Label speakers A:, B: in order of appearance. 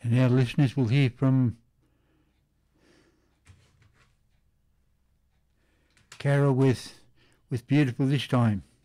A: And our listeners will hear from Carol with Beautiful this time.